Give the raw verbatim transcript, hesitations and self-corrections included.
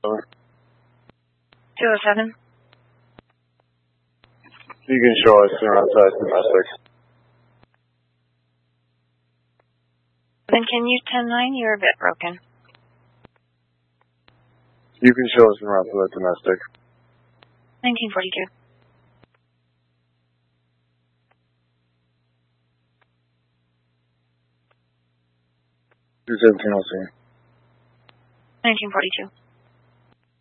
two oh seven. You can show us in route domestic. Then can you ten nine? You're a bit broken. You can show us in route to domestic. nineteen forty-two. two seventeen, I'll see. nineteen forty-two.